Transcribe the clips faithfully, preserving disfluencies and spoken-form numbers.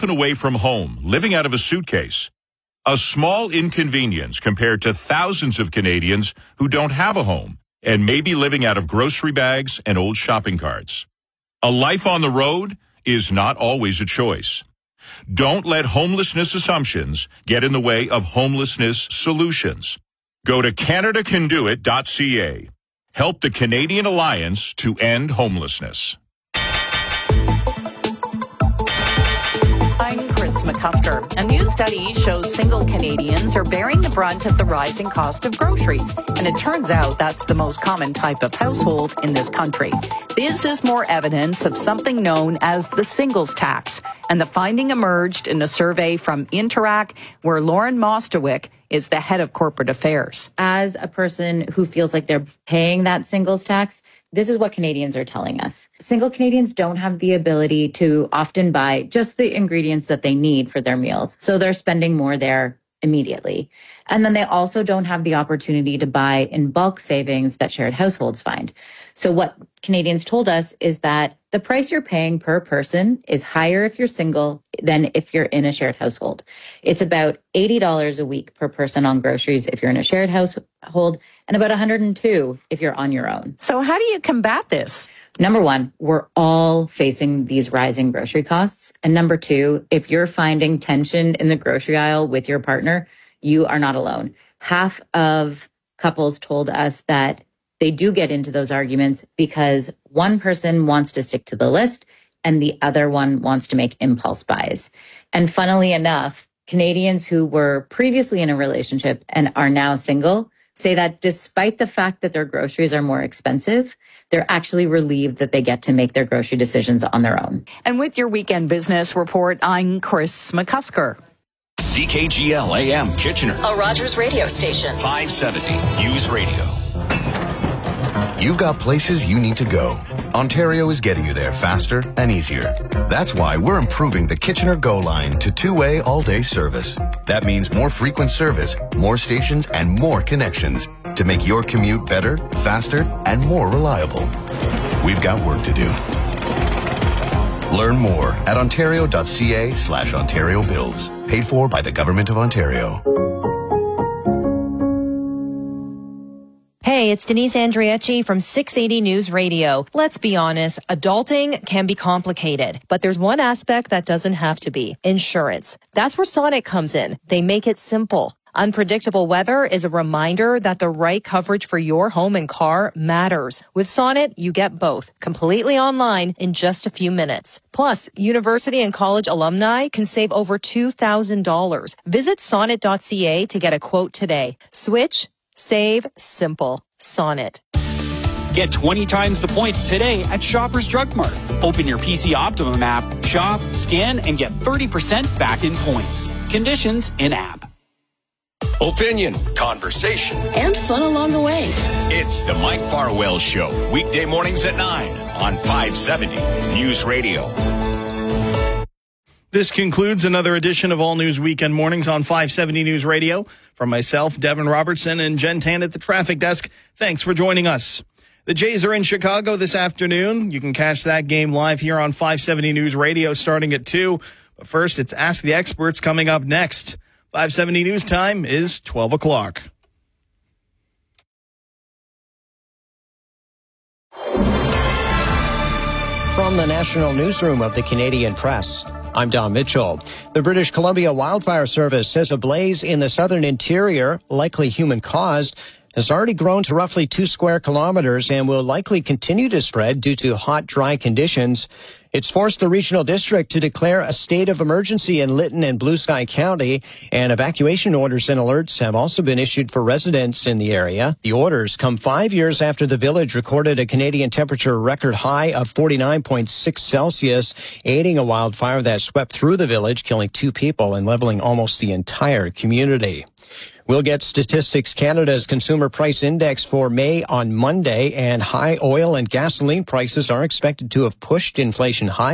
often away from home, living out of a suitcase. A small inconvenience compared to thousands of Canadians who don't have a home and may be living out of grocery bags and old shopping carts. A life on the road is not always a choice. Don't let homelessness assumptions get in the way of homelessness solutions. Go to Canada Can Do It dot C A. Help the Canadian Alliance to End Homelessness. I'm Chris McCusker. A new study shows single Canadians are bearing the brunt of the rising cost of groceries. And it turns out that's the most common type of household in this country. This is more evidence of something known as the singles tax. And the finding emerged in a survey from Interac, where Lauren Mostowick is the head of corporate affairs. As a person who feels like they're paying that singles tax, this is what Canadians are telling us. Single Canadians don't have the ability to often buy just the ingredients that they need for their meals. So they're spending more there immediately. And then they also don't have the opportunity to buy in bulk savings that shared households find. So what Canadians told us is that the price you're paying per person is higher if you're single than if you're in a shared household. It's about eighty dollars a week per person on groceries if you're in a shared household, and about one hundred two dollars if you're on your own. So how do you combat this? Number one, we're all facing these rising grocery costs. And number two, if you're finding tension in the grocery aisle with your partner, you are not alone. Half of couples told us that they do get into those arguments because one person wants to stick to the list and the other one wants to make impulse buys. And funnily enough, Canadians who were previously in a relationship and are now single say that despite the fact that their groceries are more expensive, they're actually relieved that they get to make their grocery decisions on their own. And with your Weekend Business Report, I'm Chris McCusker. C K G L A M Kitchener, a Rogers radio station. five seventy News Radio. You've got places you need to go. Ontario is getting you there faster and easier. That's why we're improving the Kitchener Go line to two-way all-day service. That means more frequent service, more stations, and more connections to make your commute better, faster, and more reliable. We've got work to do. Learn more at ontario.ca slash Ontario Builds. Paid for by the Government of Ontario. Hey, it's Denise Andriachi from six eighty News Radio. Let's be honest, adulting can be complicated, but there's one aspect that doesn't have to be: insurance. That's where Sonnet comes in. They make it simple. Unpredictable weather is a reminder that the right coverage for your home and car matters. With Sonnet, you get both, completely online in just a few minutes. Plus, university and college alumni can save over two thousand dollars. Visit sonnet dot c a to get a quote today. Switch, save, simple. Sonnet. Get twenty times the points today at Shoppers Drug Mart. Open your P C Optimum app, shop, scan, and get thirty percent back in points. Conditions in-app. Opinion, conversation, and fun along the way. It's the Mike Farwell Show, weekday mornings at nine on five seventy News Radio. This concludes another edition of All News Weekend Mornings on five seventy News Radio. From myself, Devin Robertson, and Jen Tan at the traffic desk, thanks for joining us. The Jays are in Chicago this afternoon. You can catch that game live here on five seventy News Radio starting at two. But first, it's Ask the Experts coming up next. five seventy News time is twelve o'clock. From the National Newsroom of the Canadian Press, I'm Don Mitchell. The British Columbia Wildfire Service says a blaze in the southern interior, likely human-caused, has already grown to roughly two square kilometers and will likely continue to spread due to hot, dry conditions. It's forced the regional district to declare a state of emergency in Lytton and Blue Sky County, and evacuation orders and alerts have also been issued for residents in the area. The orders come five years after the village recorded a Canadian temperature record high of forty-nine point six Celsius, aiding a wildfire that swept through the village, killing two people and leveling almost the entire community. We'll get Statistics Canada's Consumer Price Index for May on Monday, and high oil and gasoline prices are expected to have pushed inflation higher.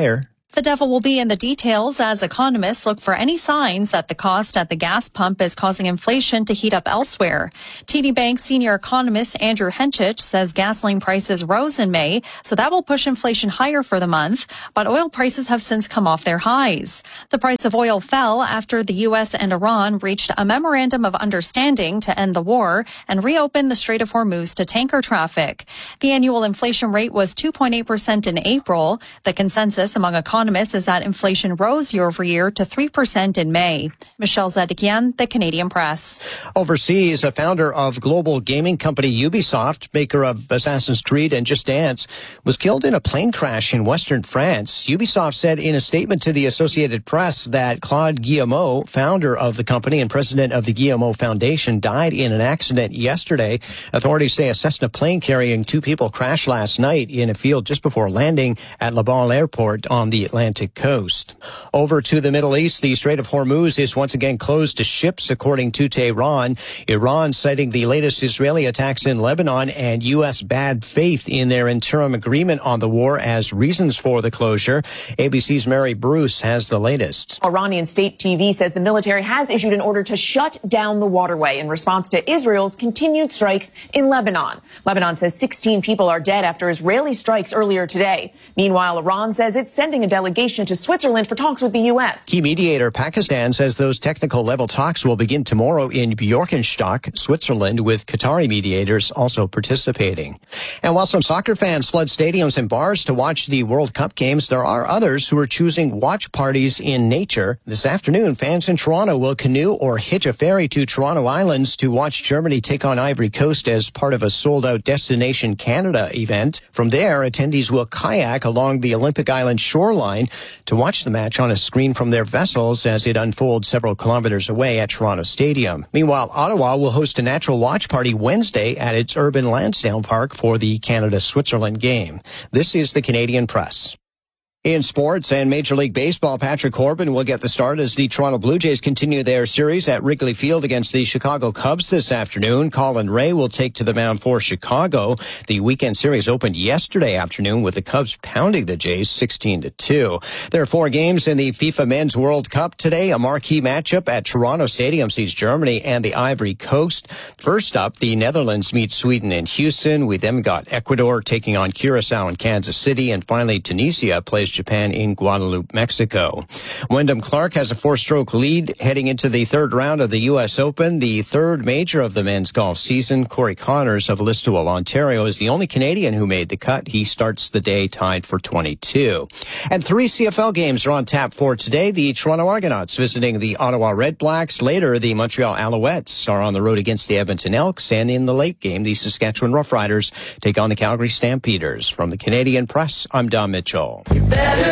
The devil will be in the details as economists look for any signs that the cost at the gas pump is causing inflation to heat up elsewhere. T D Bank senior economist Andrew Henchich says gasoline prices rose in May, so that will push inflation higher for the month, but oil prices have since come off their highs. The price of oil fell after the U S and Iran reached a memorandum of understanding to end the war and reopen the Strait of Hormuz to tanker traffic. The annual inflation rate was two point eight percent in April. The consensus among economists is that inflation rose year over year to three percent in May. Michelle Zedekian, the Canadian Press. Overseas, a founder of global gaming company Ubisoft, maker of Assassin's Creed and Just Dance, was killed in a plane crash in western France. Ubisoft said in a statement to the Associated Press that Claude Guillemot, founder of the company and president of the Guillemot Foundation, died in an accident yesterday. Authorities say a Cessna plane carrying two people crashed last night in a field just before landing at Le Bon Airport on the Atlantic coast. Over to the Middle East, the Strait of Hormuz is once again closed to ships, according to Tehran. Iran citing the latest Israeli attacks in Lebanon and U S bad faith in their interim agreement on the war as reasons for the closure. A B C's Mary Bruce has the latest. Iranian state T V says the military has issued an order to shut down the waterway in response to Israel's continued strikes in Lebanon. Lebanon says sixteen people are dead after Israeli strikes earlier today. Meanwhile, Iran says it's sending a delegation to Switzerland for talks with the U S. Key mediator Pakistan says those technical level talks will begin tomorrow in Björkenstock, Switzerland, with Qatari mediators also participating. And while some soccer fans flood stadiums and bars to watch the World Cup games, there are others who are choosing watch parties in nature. This afternoon, fans in Toronto will canoe or hitch a ferry to Toronto Islands to watch Germany take on Ivory Coast as part of a sold-out Destination Canada event. From there, attendees will kayak along the Olympic Island shoreline to watch the match on a screen from their vessels as it unfolds several kilometers away at Toronto Stadium. Meanwhile, Ottawa will host a natural watch party Wednesday at its urban Lansdowne Park for the Canada-Switzerland game. This is the Canadian Press. In sports and Major League Baseball, Patrick Corbin will get the start as the Toronto Blue Jays continue their series at Wrigley Field against the Chicago Cubs this afternoon. Colin Ray will take to the mound for Chicago. The weekend series opened yesterday afternoon with the Cubs pounding the Jays sixteen to two. There are four games in the FIFA Men's World Cup today. A marquee matchup at Toronto Stadium sees Germany and the Ivory Coast. First up, the Netherlands meet Sweden in Houston. We then got Ecuador taking on Curacao in Kansas City. And finally, Tunisia plays Japan in Guadalupe, Mexico. Wyndham Clark has a four-stroke lead heading into the third round of the U S Open, the third major of the men's golf season. Corey Connors of Listowel, Ontario, is the only Canadian who made the cut. He starts the day tied for twenty-two. And three C F L games are on tap for today. The Toronto Argonauts visiting the Ottawa Red Blacks. Later, the Montreal Alouettes are on the road against the Edmonton Elks. And in the late game, the Saskatchewan Roughriders take on the Calgary Stampeders. From the Canadian Press, I'm Don Mitchell. Better,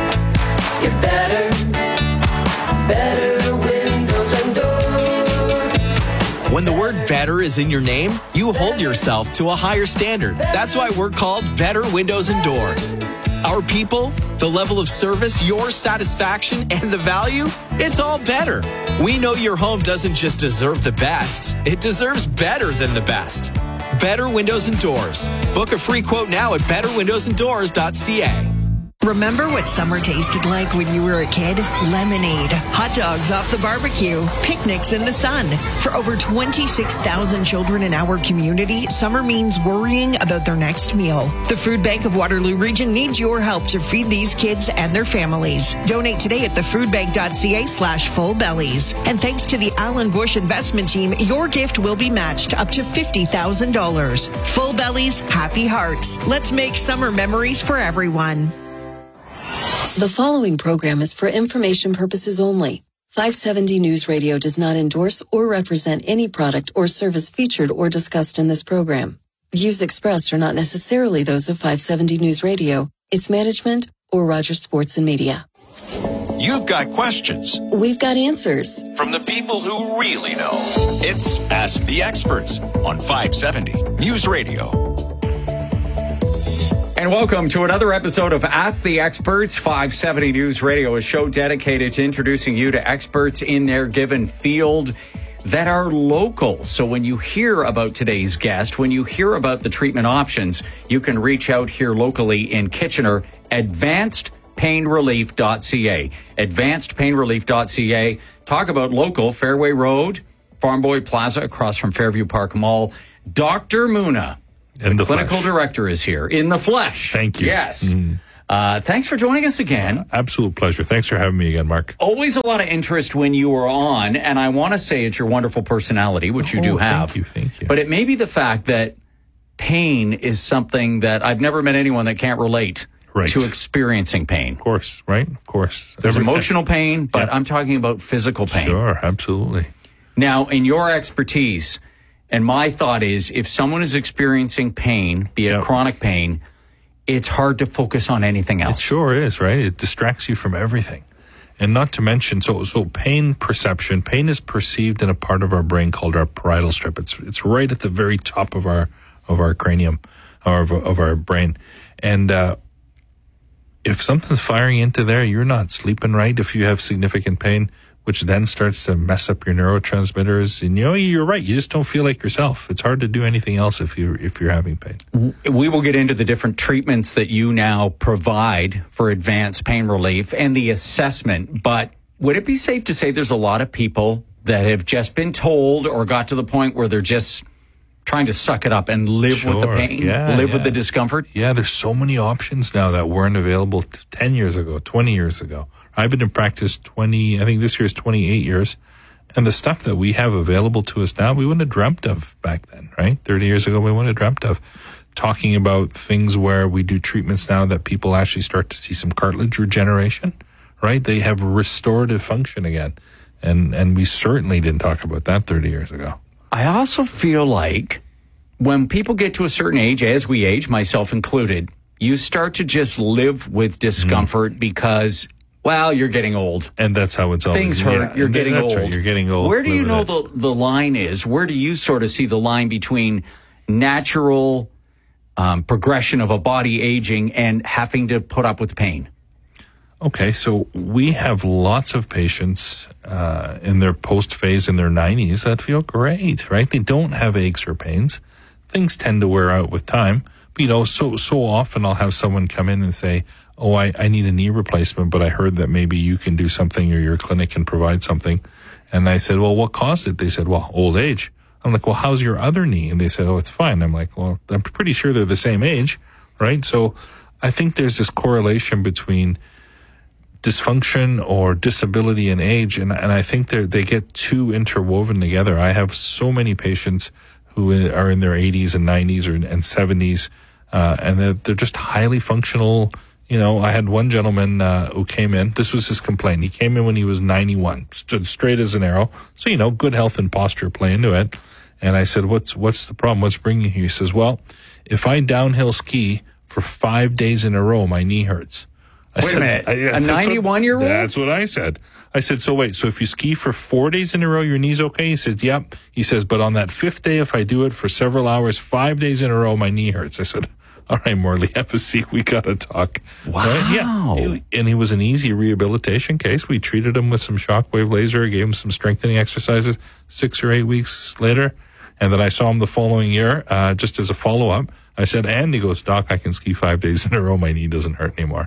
get better, better windows and doors. When the word better is in your name, you hold yourself to a higher standard. That's why we're called Better Windows and Doors. Our people, the level of service, your satisfaction, and the value, it's all better. We know your home doesn't just deserve the best, it deserves better than the best. Better Windows and Doors. Book a free quote now at better windows and doors dot c a. Remember what summer tasted like when you were a kid? Lemonade, hot dogs off the barbecue, picnics in the sun. For over twenty-six thousand children in our community, summer means worrying about their next meal. The Food Bank of Waterloo Region needs your help to feed these kids and their families. Donate today at thefoodbank.ca slash full bellies. And thanks to the Alan Bush investment team, your gift will be matched up to fifty thousand dollars. Full bellies, happy hearts. Let's make summer memories for everyone. The following program is for information purposes only. five seventy News Radio does not endorse or represent any product or service featured or discussed in this program. Views expressed are not necessarily those of five seventy News Radio, its management, or Rogers Sports and Media. You've got questions. We've got answers. From the people who really know. It's Ask the Experts on five seventy News Radio. And welcome to another episode of Ask the Experts, five seventy News Radio, a show dedicated to introducing you to experts in their given field that are local. So when you hear about today's guest, when you hear about the treatment options, you can reach out here locally in Kitchener. Advanced pain relief dot c a. advanced pain relief dot c a. Talk about local, Fairway Road, Farm Boy Plaza, across from Fairview Park Mall. Doctor Muna, in the, the clinical flesh. director, is here in the flesh. Thank you. Yes. Mm. Uh, thanks for joining us again. Uh, absolute pleasure. Thanks for having me again, Mark. Always a lot of interest when you are on, and I want to say it's your wonderful personality, which you Oh, do thank have. you, thank you. But it may be the fact that pain is something that I've never met anyone that can't relate Right. to experiencing pain. Of course, right? Of course. There's Every- emotional pain, but Yeah. I'm talking about physical pain. Sure, absolutely. Now, in your expertise, and my thought is, if someone is experiencing pain, be it Yep. chronic pain, it's hard to focus on anything It else. sure is, right? It distracts you from everything. And not to mention, so so pain perception, pain is perceived in a part of our brain called our parietal strip. It's it's right at the very top of our of our cranium, or of, of our brain. And uh, if something's firing into there, you're not sleeping right if you have significant pain, which then starts to mess up your neurotransmitters. And you know, you're right. You just don't feel like yourself. It's hard to do anything else if you if you're having pain. We will get into the different treatments that you now provide for advanced pain relief and the assessment. But would it be safe to say there's a lot of people that have just been told or got to the point where they're just trying to suck it up and live with the Sure. pain, Yeah, live yeah. with the discomfort? Yeah, there's so many options now that weren't available t- ten years ago, twenty years ago. I've been in practice twenty, I think this year is twenty-eight years. And the stuff that we have available to us now, we wouldn't have dreamt of back then, right? thirty years ago, we wouldn't have dreamt of. Talking about things where we do treatments now that people actually start to see some cartilage regeneration, right? They have restorative function again. And, and we certainly didn't talk about that thirty years ago. I also feel like when people get to a certain age, as we age, myself included, you start to just live with discomfort because, well, you're getting old. And that's how it's always. Things hurt. Yeah, you're getting that's old. right, you're getting old. Where do Live you with know it. the, the line is? Where do you sort of see the line between natural um, progression of a body aging and having to put up with pain? Okay, so we have lots of patients uh, in their post phase in their nineties that feel great, right? They don't have aches or pains. Things tend to wear out with time. But, you know, so so often I'll have someone come in and say, oh, I, I need a knee replacement, but I heard that maybe you can do something or your clinic can provide something. And I said, well, what caused it? They said, well, old age. I'm like, well, how's your other knee? And they said, oh, it's fine. I'm like, well, I'm pretty sure they're the same age, right? So I think there's this correlation between dysfunction or disability and age, and and I think they they get too interwoven together. I have so many patients who are in their eighties and nineties or and seventies, uh, and they're, they're just highly functional. You know, I had one gentleman uh, who came in. This was his complaint. He came in when he was ninety-one, stood straight as an arrow. So you know, good health and posture play into it. And I said, "What's what's the problem? What's bringing you here?" He says, "Well, if I downhill ski for five days in a row, my knee hurts." I Wait a minute. A ninety-one-year-old? That's what I said. I said, so wait, so if you ski for four days in a row, your knee's okay? He said, yep. He says, but on that fifth day, if I do it for several hours, five days in a row, my knee hurts. I said, all right, Morley, have a seat. We got to talk. Wow. Right? Yeah. And he was an easy rehabilitation case. We treated him with some shockwave laser, gave him some strengthening exercises six or eight weeks later. And then I saw him the following year, uh, just as a follow-up. I said, and he goes, Doc, I can ski five days in a row. My knee doesn't hurt anymore.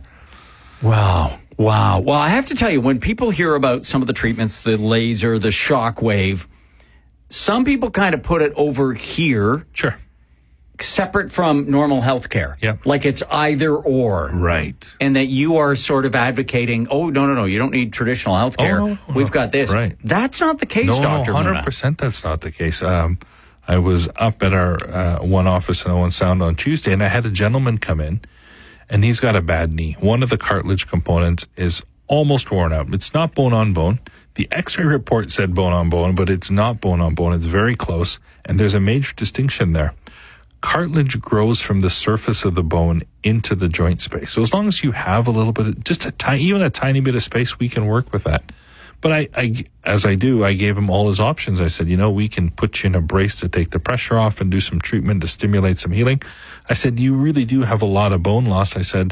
Wow. Wow. Well, I have to tell you, when people hear about some of the treatments, the laser, the shock wave, some people kind of put it over here. Sure. Separate from normal health care. Yep. Like it's either or. Right. And that you are sort of advocating, oh, no, no, no, you don't need traditional health care. Oh, no, no, We've no. got this. Right. That's not the case, no, Doctor No, one hundred percent that's not the case. Um, I was up at our uh, one office in Owen Sound on Tuesday, and I had a gentleman come in, and he's got a bad knee. One of the cartilage components is almost worn out. It's not bone on bone. The x-ray report said bone on bone, but it's not bone on bone. It's very close, and there's a major distinction there. Cartilage grows from the surface of the bone into the joint space. So as long as you have a little bit of, just a tiny, even a tiny bit of space, we can work with that. But I, I, as I do, I gave him all his options. I said, you know, we can put you in a brace to take the pressure off and do some treatment to stimulate some healing. I said, you really do have a lot of bone loss. I said,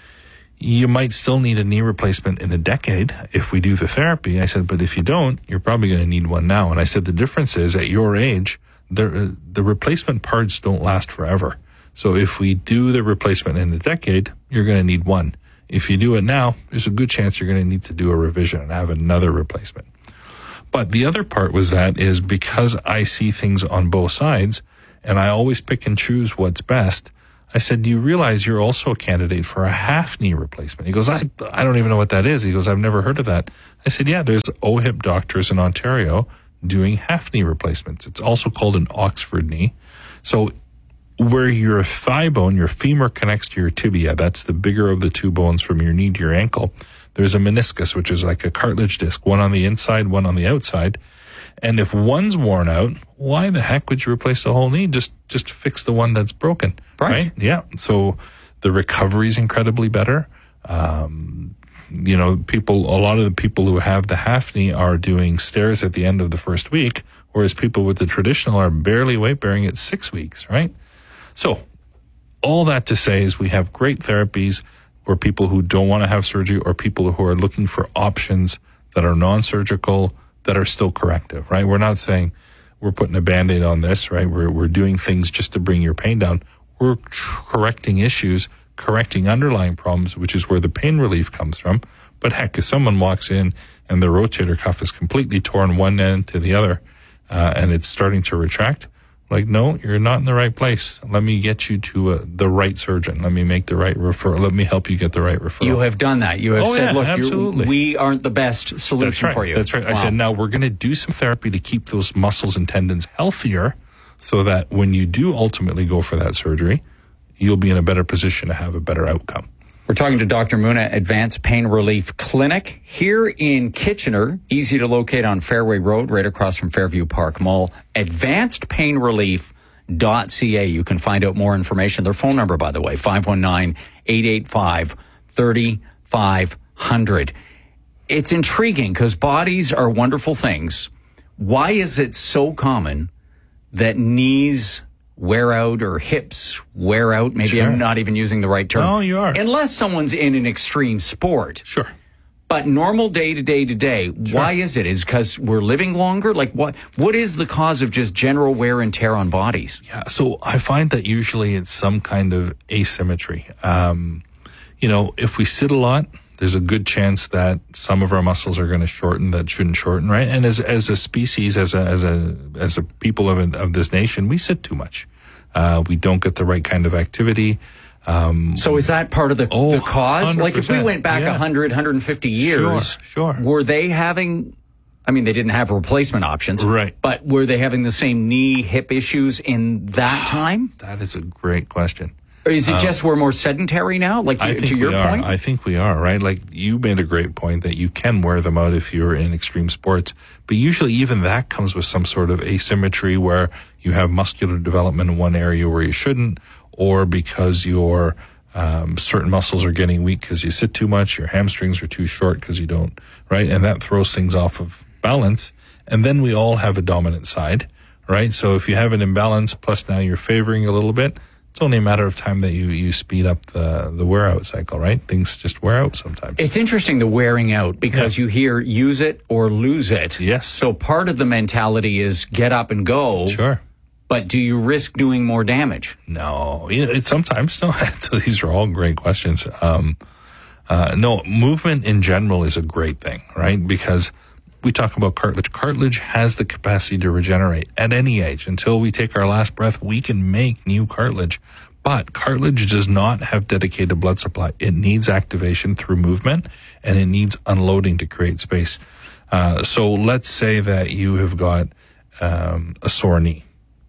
you might still need a knee replacement in a decade if we do the therapy. I said, but if you don't, you're probably going to need one now. And I said, the difference is at your age, the, the replacement parts don't last forever. So if we do the replacement in a decade, you're going to need one. If you do it now, there's a good chance you're going to need to do a revision and have another replacement. But the other part was that is because I see things on both sides and I always pick and choose what's best. I said, do you realize you're also a candidate for a half knee replacement? He goes, I, I don't even know what that is. He goes, I've never heard of that. I said, yeah, there's O H I P doctors in Ontario doing half knee replacements. It's also called an Oxford knee. So where your thigh bone, your femur connects to your tibia, that's the bigger of the two bones from your knee to your ankle. There's a meniscus, which is like a cartilage disc, one on the inside, one on the outside. And if one's worn out, why the heck would you replace the whole knee? Just just fix the one that's broken, right? right? Yeah. So the recovery is incredibly better. Um, you know, people, a lot of the people who have the half knee are doing stairs at the end of the first week, whereas people with the traditional are barely weight bearing at six weeks, right? So all that to say is we have great therapies for people who don't want to have surgery or people who are looking for options that are non-surgical, that are still corrective, right? We're not saying we're putting a Band-Aid on this, right? We're, we're doing things just to bring your pain down. We're correcting issues, correcting underlying problems, which is where the pain relief comes from. But heck, if someone walks in and the rotator cuff is completely torn one end to the other, uh, and it's starting to retract, like, no, you're not in the right place. Let me get you to uh, the right surgeon. Let me make the right referral. Let me help you get the right referral. You have done that. You have oh, said, yeah, look, absolutely. we aren't the best solution That's right. for you. That's right. Wow. I said, now we're going to do some therapy to keep those muscles and tendons healthier so that when you do ultimately go for that surgery, you'll be in a better position to have a better outcome. We're talking to Doctor Muna, Advanced Pain Relief Clinic here in Kitchener. Easy to locate on Fairway Road, right across from Fairview Park Mall. Advanced Pain Relief dot c a. You can find out more information. Their phone number, by the way, five one nine, eight eight five, three five zero zero. It's intriguing because bodies are wonderful things. Why is it so common that knees wear out or hips wear out? Maybe sure. I'm not even using the right term. No, you are. Unless someone's in an extreme sport. Sure. But normal day to day to day, sure. Why is it? Is because we're living longer? Like what? What is the cause of just general wear and tear on bodies? Yeah, so I find that usually it's some kind of asymmetry. Um, you know, if we sit a lot, there's a good chance that some of our muscles are going to shorten that shouldn't shorten, right? And as as a species, as a as a as a people of of this nation, we sit too much. Uh, we don't get the right kind of activity. Um, so is that part of the, oh, the cause? Like if we went back yeah. one hundred, one hundred fifty years, sure, sure. were they having, I mean, they didn't have replacement options, right? But were they having the same knee, hip issues in that time? That is a great question. Or is it um, just we're more sedentary now? Like I to think your we are. point? I think we are, right? Like you made a great point that you can wear them out if you're in extreme sports, but usually even that comes with some sort of asymmetry where you have muscular development in one area where you shouldn't, or because your um, certain muscles are getting weak because you sit too much, your hamstrings are too short because you don't, right? And that throws things off of balance. And then we all have a dominant side, right? So if you have an imbalance, plus now you're favoring a little bit, it's only a matter of time that you, you speed up the, the wear out cycle, right? Things just wear out sometimes. It's interesting, the wearing out, because yeah. you hear use it or lose it. Yes. So part of the mentality is get up and go. Sure. But do you risk doing more damage? No. You know, it sometimes, no. These are all great questions. Um, uh, no, movement in general is a great thing, right? Because we talk about cartilage. Cartilage has the capacity to regenerate at any age. Until we take our last breath, we can make new cartilage. But cartilage does not have dedicated blood supply. It needs activation through movement, and it needs unloading to create space. Uh, so let's say that you have got um, a sore knee.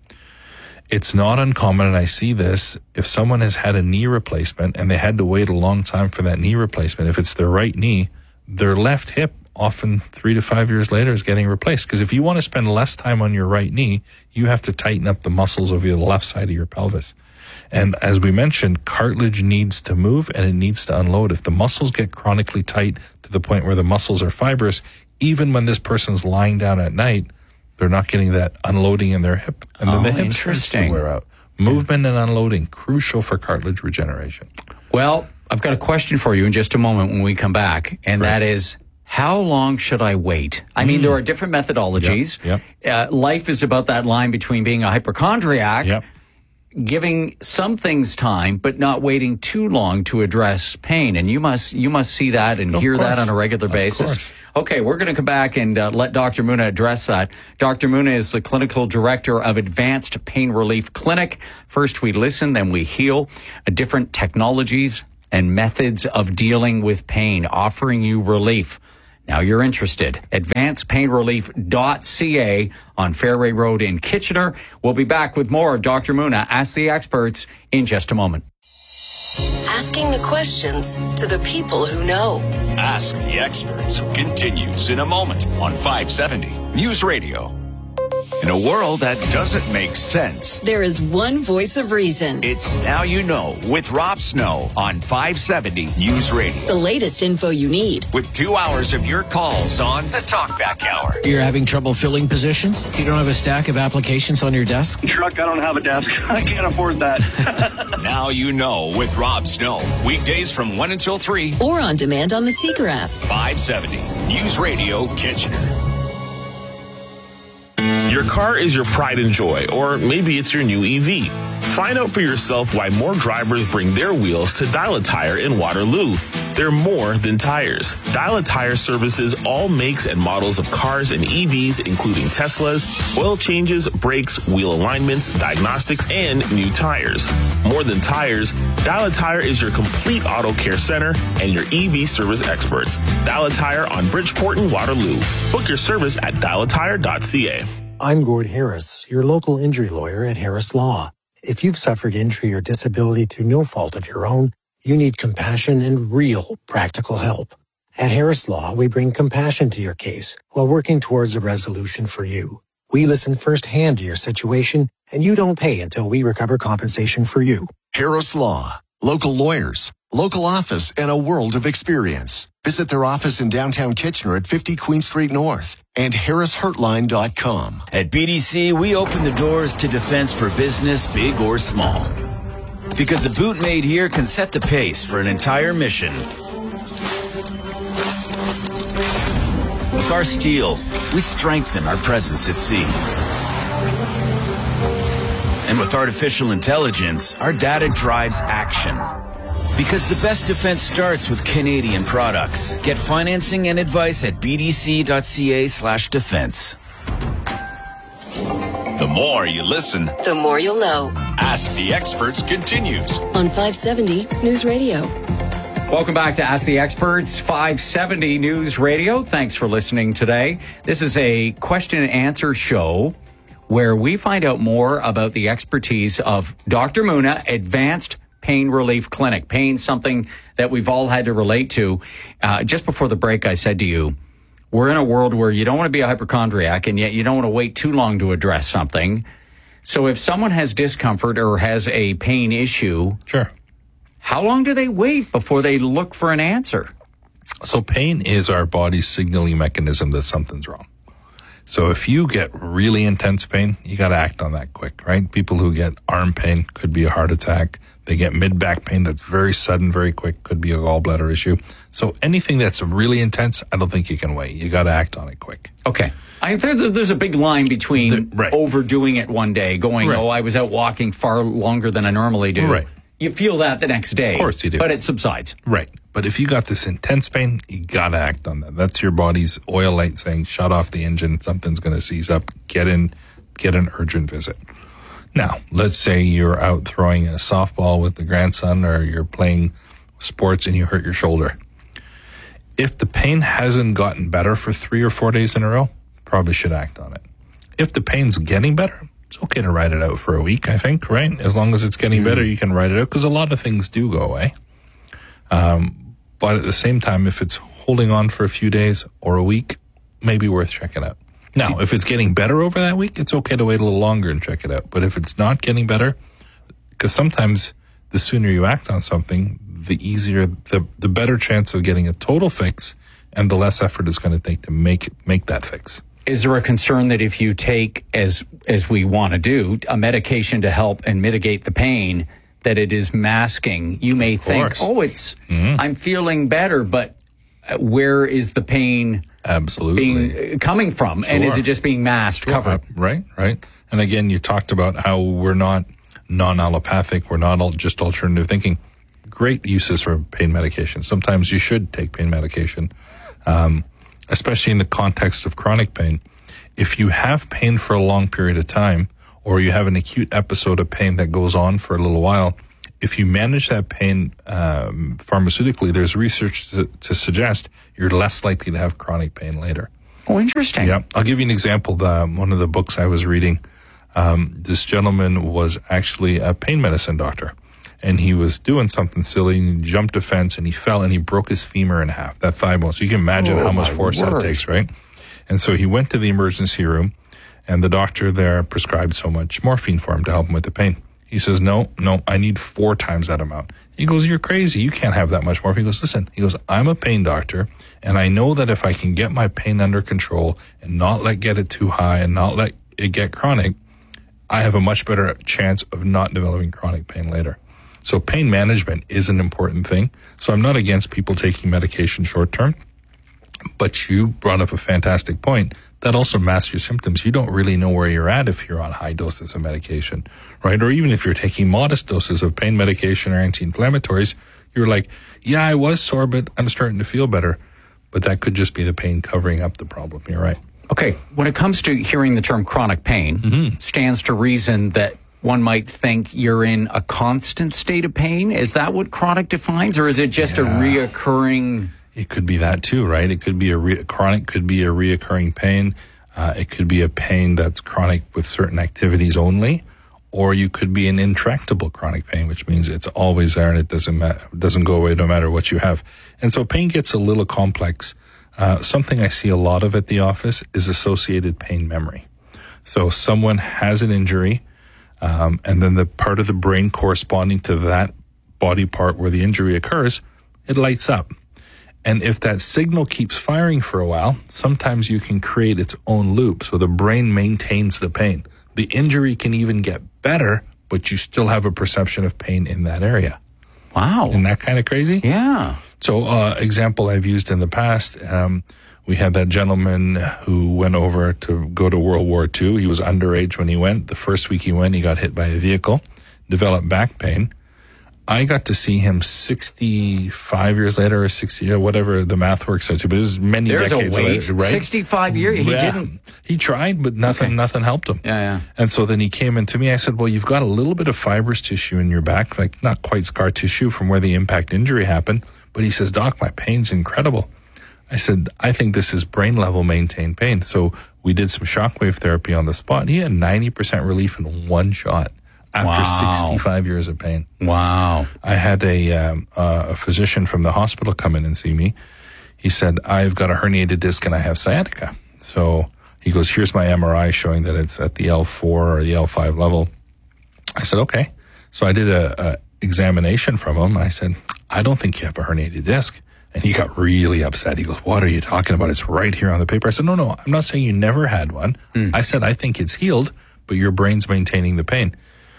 It's not uncommon, and I see this, if someone has had a knee replacement and they had to wait a long time for that knee replacement, if it's their right knee, their left hip often three to five years later is getting replaced. Because if you want to spend less time on your right knee, you have to tighten up the muscles of your left side of your pelvis. And as we mentioned, cartilage needs to move and it needs to unload. If the muscles get chronically tight to the point where the muscles are fibrous, even when this person's lying down at night, they're not getting that unloading in their hip. And then oh, the hip starts to wear out. Movement and unloading, crucial for cartilage regeneration. Well, I've got a question for you in just a moment when we come back, and right. that is, how long should I wait? I mean, mm. there are different methodologies. Yep, yep. Uh, life is about that line between being a hypochondriac yep. giving some things time, but not waiting too long to address pain. And you must you must see that and Of hear course. that on a regular Of basis. course. Okay, we're going to come back and uh, let Doctor Muna address that. Doctor Muna is the clinical director of Advanced Pain Relief Clinic. First we listen, then we heal. Uh, different technologies and methods of dealing with pain, offering you relief. Now you're interested. advanced pain relief dot c a on Fairway Road in Kitchener. We'll be back with more of Doctor Muna, Ask the Experts, in just a moment. Asking the questions to the people who know. Ask the Experts continues in a moment on five seventy News Radio. In a world that doesn't make sense, There is one voice of reason. it's Now You Know with Rob Snow on five seventy News Radio. The latest info you need. With two hours of your calls on the Talkback Hour. You're having trouble filling positions? You don't have a stack of applications on your desk? Truck, I don't have a desk. I can't afford that. Now You Know with Rob Snow. Weekdays from one until three. Or on demand on the Seeker app. five seventy News Radio Kitchener. Your car is your pride and joy, or maybe it's your new E V. Find out for yourself why more drivers bring their wheels to Dial a Tire in Waterloo. They're more than tires. Dial a Tire services all makes and models of cars and E Vs, including Teslas, oil changes, brakes, wheel alignments, diagnostics, and new tires. More than tires, Dial a Tire is your complete auto care center and your E V service experts. Dial a Tire on Bridgeport and Waterloo. Book your service at dial a tire dot c a. I'm Gord Harris, your local injury lawyer at Harris Law. If you've suffered injury or disability through no fault of your own, you need compassion and real practical help. At Harris Law, we bring compassion to your case while working towards a resolution for you. We listen firsthand to your situation, and you don't pay until we recover compensation for you. Harris Law. Local lawyers, local office, and a world of experience. Visit their office in downtown Kitchener at fifty Queen Street North and harris hurtline dot com. At B D C, we open the doors to defense for business, big or small. Because a boot made here can set the pace for an entire mission. With our steel, we strengthen our presence at sea. And with artificial intelligence, our data drives action. Because the best defense starts with Canadian products. Get financing and advice at b d c dot c a slash defense. The more you listen, The more you'll know. Ask the Experts continues. On five seventy News Radio. Welcome back to Ask the Experts, five seventy News Radio. Thanks for listening today. This is a question and answer show where we find out more about the expertise of Doctor Muna, Advanced Pain Relief Clinic. Pain, something that we've all had to relate to. Uh, just before the break, I said to you, we're in a world where you don't want to be a hypochondriac, and yet you don't want to wait too long to address something. So if someone has discomfort or has a pain issue, sure, how long do they wait before they look for an answer? So pain is our body's signaling mechanism that something's wrong. So if you get really intense pain, you got to act on that quick, right? People who get arm pain could be a heart attack. They get mid-back pain that's very sudden, very quick, could be a gallbladder issue. So anything that's really intense, I don't think you can wait. You got to act on it quick. Okay. I think there's a big line between The- right. overdoing it one day, going, Right. oh, I was out walking far longer than I normally do. Right. You feel that the next day. Of course you do. But it subsides. Right. But if you got this intense pain, you got to act on that. That's your body's oil light saying, shut off the engine. Something's going to seize up. Get in, get an urgent visit. Now, let's say you're out throwing a softball with the grandson or you're playing sports and you hurt your shoulder. If the pain hasn't gotten better for three or four days in a row, probably should act on it. If the pain's getting better, it's okay to ride it out for a week, I think, right? As long as it's getting Mm. better, you can ride it out because a lot of things do go away. Um, but at the same time, if it's holding on for a few days or a week, maybe worth checking out. Now, if it's getting better over that week, it's okay to wait a little longer and check it out. But if it's not getting better, because sometimes the sooner you act on something, the easier, the, the better chance of getting a total fix and the less effort it's going to take to make make that fix. Is there a concern that if you take, as as we want to do, a medication to help and mitigate the pain, that it is masking? You may think, course. oh, it's, Mhm. I'm feeling better, but where is the pain Absolutely. being uh, coming from? And is Sure. it just being masked, covered? Uh, right, right. And again, you talked about how we're not non-allopathic. We're not all just alternative thinking. Great uses for pain medication. Sometimes you should take pain medication, um, especially in the context of chronic pain. If you have pain for a long period of time, or you have an acute episode of pain that goes on for a little while, if you manage that pain um, pharmaceutically, there's research to, to suggest you're less likely to have chronic pain later. Oh, interesting. Yeah. I'll give you an example. The, one of the books I was reading, um, this gentleman was actually a pain medicine doctor. And he was doing something silly, and he jumped a fence, and he fell, and he broke his femur in half, that thigh bone. So you can imagine oh, how much force word. that takes, right? And so he went to the emergency room, and the doctor there prescribed so much morphine for him to help him with the pain. He says, no, no, I need four times that amount. He goes, you're crazy. You can't have that much morphine. He goes, listen, he goes, I'm a pain doctor, and I know that if I can get my pain under control and not let get it too high and not let it get chronic, I have a much better chance of not developing chronic pain later. So pain management is an important thing. So I'm not against people taking medication short term, but you brought up a fantastic point. That also masks your symptoms. You don't really know where you're at if you're on high doses of medication, right? Or even if you're taking modest doses of pain medication or anti-inflammatories, you're like, yeah, I was sore, but I'm starting to feel better. But that could just be the pain covering up the problem. You're right. Okay. When it comes to hearing the term chronic pain, mm-hmm. stands to reason that one might think you're in a constant state of pain. Is that what chronic defines, or is it just yeah. a reoccurring? It could be that too, right? It could be a re- chronic, could be a reoccurring pain. Uh, it could be a pain that's chronic with certain activities only, or you could be an intractable chronic pain, which means it's always there and it doesn't ma- doesn't go away no matter what you have. And so pain gets a little complex. Uh, something I see a lot of at the office is associated pain memory. So someone has an injury, Um, and then the part of the brain corresponding to that body part where the injury occurs, it lights up. And if that signal keeps firing for a while, sometimes you can create its own loop. So the brain maintains the pain. The injury can even get better, but you still have a perception of pain in that area. Wow. Isn't that kind of crazy? Yeah. So, uh, example I've used in the past, um, we had that gentleman who went over to go to World War Two. He was underage when he went. The first week he went, he got hit by a vehicle, developed back pain. I got to see him sixty-five years later, or sixty, or whatever the math works out to, but it was many There's decades a wait. later, right? sixty-five years? He yeah. didn't? He tried, but nothing, okay. nothing helped him. Yeah, yeah. And so then he came in to me. I said, well, you've got a little bit of fibrous tissue in your back, like not quite scar tissue from where the impact injury happened. But he says, Doc, my pain's incredible. I said, I think this is brain level maintained pain. So we did some shockwave therapy on the spot. He had ninety percent relief in one shot after wow. sixty-five years of pain. Wow. I had a, um, uh, a physician from the hospital come in and see me. He said, I've got a herniated disc and I have sciatica. So he goes, here's my M R I showing that it's at the L four or the L five level. I said, okay. So I did a, a examination from him. I said, I don't think you have a herniated disc. And he got really upset. He goes, what are you talking about? It's right here on the paper. I said, no, no, I'm not saying you never had one. Mm. I said, I think it's healed, but your brain's maintaining the pain.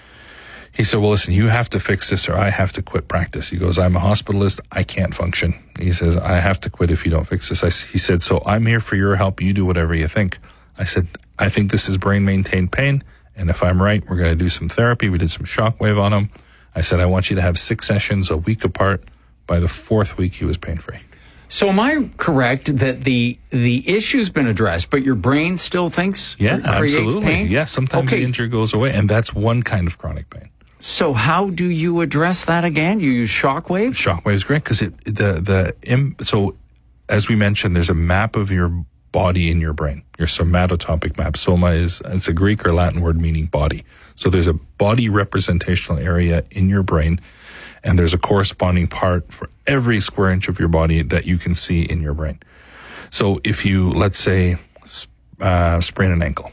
He said, well, listen, you have to fix this or I have to quit practice. He goes, I'm a hospitalist. I can't function. He says, I have to quit if you don't fix this. I, he said, so I'm here for your help. You do whatever you think. I said, I think this is brain maintained pain. And if I'm right, we're going to do some therapy. We did some shockwave on him. I said, I want you to have six sessions a week apart. By the fourth week, he was pain-free. So am I correct that the the issue's been addressed, but your brain still thinks yeah, it creates absolutely. pain? Yeah, sometimes okay. the injury goes away, and that's one kind of chronic pain. So how do you address that again? You use shockwave? Shockwave is great because it the the im, so as we mentioned, there's a map of your body in your brain. Your somatotopic map. Soma is it's a Greek or Latin word meaning body. So there's a body representational area in your brain. And there's a corresponding part for every square inch of your body that you can see in your brain. So if you, let's say, uh, sprain an ankle,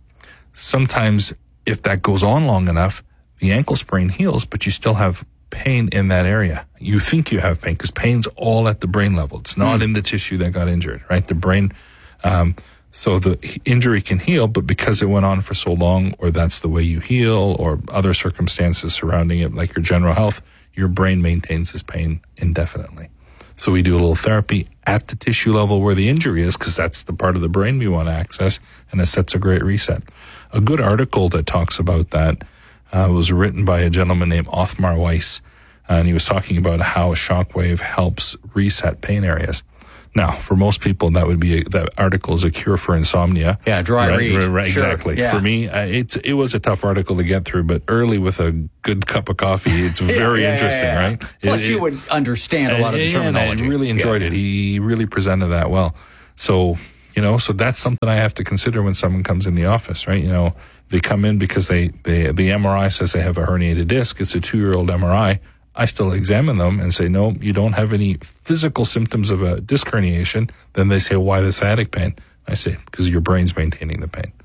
sometimes if that goes on long enough, the ankle sprain heals, but you still have pain in that area. You think you have pain because pain's all at the brain level. It's not mm. in the tissue that got injured, right? The brain, um, so the injury can heal, but because it went on for so long, or that's the way you heal, or other circumstances surrounding it, like your general health, your brain maintains this pain indefinitely. So we do a little therapy at the tissue level where the injury is, because that's the part of the brain we want to access, and it sets a great reset. A good article that talks about that Uh, it was written by a gentleman named Othmar Weiss, and he was talking about how a shockwave helps reset pain areas. Now, for most people, that would be a, that article is a cure for insomnia. Yeah, dry right, read. Right, right, Sure, exactly. yeah. For me, uh, it's it was a tough article to get through, but early with a good cup of coffee, it's Yeah, very yeah, interesting, yeah, yeah. right? Plus, It- you it- would understand a lot of the yeah, and terminology. I really enjoyed Yeah. it. He really presented that well. So, you know, so that's something I have to consider when someone comes in the office, right? You know, they come in because they, they the M R I says they have a herniated disc. It's a two-year-old M R I. I still examine them and say, no, you don't have any physical symptoms of a disc herniation. Then they say, why the sciatic pain? I say, because your brain's maintaining the pain.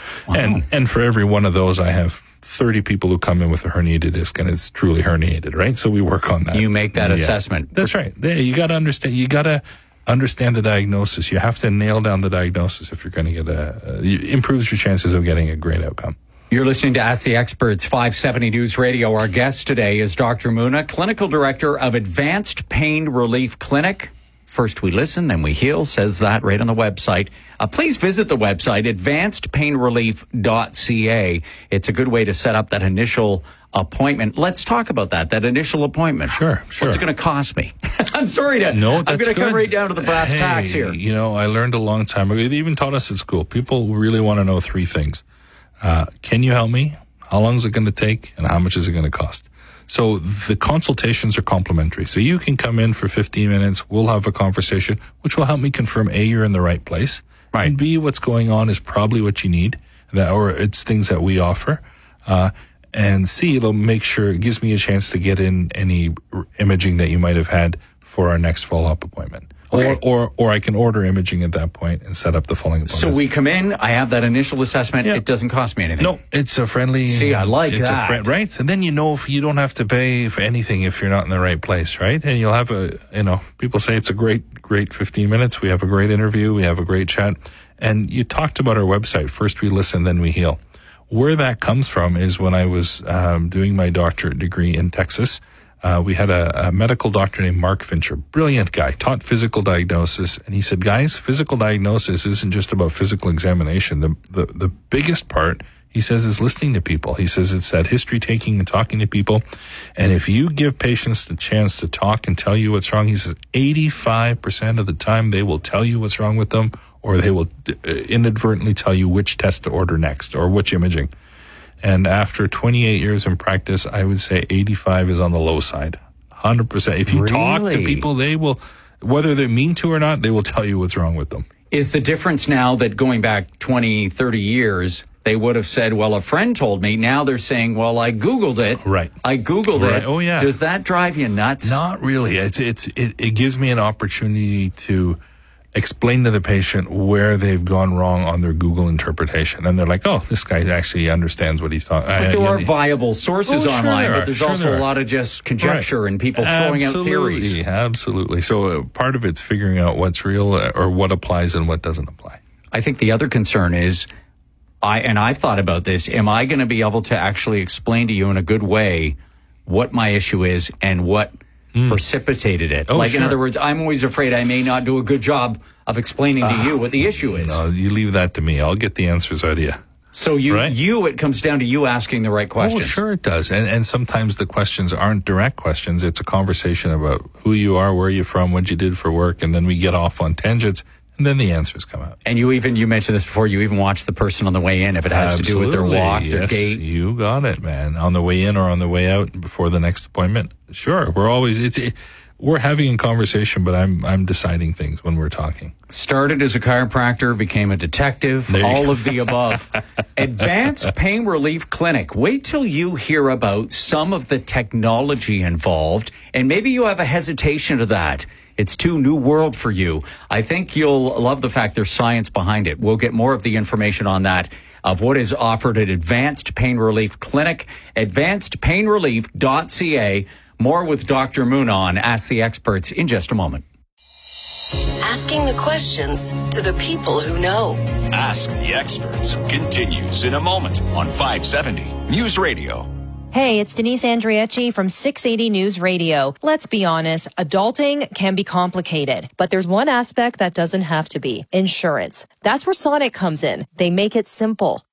And and for every one of those, I have thirty people who come in with a herniated disc, and it's truly herniated, right? So we work on that. You make that Yeah. assessment. That's right. Yeah, you got to understand. You got to understand the diagnosis. You have to nail down the diagnosis if you're going to get a. It improves your chances of getting a great outcome. You're listening to Ask the Experts, five seventy News Radio. Our guest today is Doctor Muna, Clinical Director of Advanced Pain Relief Clinic. First we listen, then we heal, says that right on the website. Uh, please visit the website, advanced pain relief dot c a. It's a good way to set up that initial appointment. Let's talk about that, that initial appointment. Sure, sure. What's it going to cost me? I'm sorry to, No, I'm that's going to come good. right down to the brass Hey, tacks here. You know, I learned a long time ago. They even taught us at school. People really want to know three things. Uh, can you help me? How long is it going to take? And how much is it going to cost? So the consultations are complimentary. So you can come in for fifteen minutes. We'll have a conversation, which will help me confirm A, you're in the right place. Right. And B, what's going on is probably what you need, that, or it's things that we offer. Uh, and C, it'll make sure it gives me a chance to get in any r- imaging that you might have had for our next follow-up appointment. Okay. Or, or, or I can order imaging at that point and set up the following appointment. So we come in, I have that initial assessment. It doesn't cost me anything. No, it's a friendly. See, I like it's that. A friend, right? And then you know if you don't have to pay for anything if you're not in the right place, right? And you'll have a, you know, people say it's a great, great fifteen minutes. We have a great interview. We have a great chat. And you talked about our website. First we listen, then we heal. Where that comes from is when I was um, doing my doctorate degree in Texas. Uh, we had a, a medical doctor named Mark Fincher, brilliant guy, taught physical diagnosis. And he said, guys, physical diagnosis isn't just about physical examination. The, the, the biggest part, he says, is listening to people. He says it's that history taking and talking to people. And if you give patients the chance to talk and tell you what's wrong, he says eighty-five percent of the time they will tell you what's wrong with them, or they will inadvertently tell you which test to order next or which imaging. And after twenty-eight years in practice, I would say eighty-five is on the low side. one hundred percent. If you talk to Really? people, they will, whether they mean to or not, they will tell you what's wrong with them. Is the difference now that going back twenty, thirty years, they would have said, well, a friend told me. Now they're saying, well, I Googled it. Right. I Googled Right. it. Oh, yeah. Does that drive you nuts? Not really. It's, it's, it, it gives me an opportunity to explain to the patient where they've gone wrong on their Google interpretation. And they're like, oh, this guy actually understands what he's talking about. But there are viable sources Oh, sure online, there but are. there's Sure also there a are. lot of just conjecture Right. and people throwing out theories. Absolutely, Absolutely. So uh, part of it's figuring out what's real uh, or what applies and what doesn't apply. I think the other concern is, I and I've thought about this, am I going to be able to actually explain to you in a good way what my issue is and what precipitated it? Oh, like, in sure. other words, I'm always afraid I may not do a good job of explaining to you what the issue is. No, you leave that to me. I'll get the answers out of you. So you, Right? you, it comes down to you asking the right questions. Oh, sure it does. And, and sometimes the questions aren't direct questions. It's a conversation about who you are, where you're from, what you did for work, and then we get off on tangents, and then the answers come out. And you even, you mentioned this before, you even watch the person on the way in if it has to do with their Absolutely. walk, their Yes, gait. You got it, man. On the way in or on the way out before the next appointment. Sure. We're always, it's, it, we're having a conversation, but I'm, I'm deciding things when we're talking. Started as a chiropractor, became a detective, There you all go. of the above. Advanced Pain Relief Clinic. Wait till you hear about some of the technology involved, and maybe you have a hesitation to that. It's too new world for you. I think you'll love the fact there's science behind it. We'll get more of the information on that, of what is offered at Advanced Pain Relief Clinic, advanced pain relief dot c a. More with Doctor Moon on Ask the Experts in just a moment. Asking the questions to the people who know. Ask the Experts continues in a moment on five seventy News Radio. Hey, it's Denise Andriecci from six eighty News Radio. Let's be honest, adulting can be complicated, but there's one aspect that doesn't have to be: insurance. That's where Sonic comes in. They make it simple.